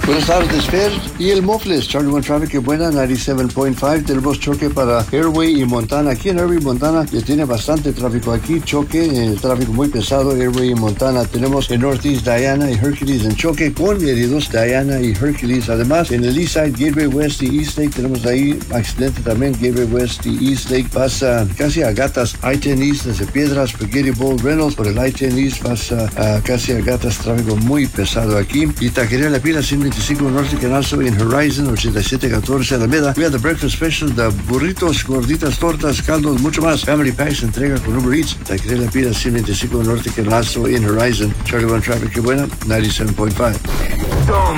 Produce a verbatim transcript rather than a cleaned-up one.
Buenas tardes, Fer. Y el Mofles, Charlie One Traffic, que buena, noventa y siete punto cinco. Tenemos choque para Airway y Montana. Aquí en Airway y Montana ya tiene bastante tráfico aquí. Choque, eh, tráfico muy pesado, Airway y Montana. Tenemos en Northeast Diana y Hercules en choque con heridos Diana y Hercules. Además, en el East Side, Gateway West y East Lake, tenemos ahí accidente también, Gateway West y East Lake. Pasa casi a Gatas, I ten East desde Piedras, Spaghetti Bowl, Reynolds. Por el I ten East pasa a casi a Gatas, tráfico muy pesado aquí. Y Taquería La Pila, ciento veinticinco Norte Canalzo en Horizon, ochenta y siete catorce Alameda. We have the breakfast special de burritos, gorditas, tortas, caldos, mucho más. Family Packs entrega con Uber Eats. Taquería La Pila, ciento veinticinco Norte Canalzo en Horizon. Charlie One Traffic, que buena, noventa y siete punto cinco.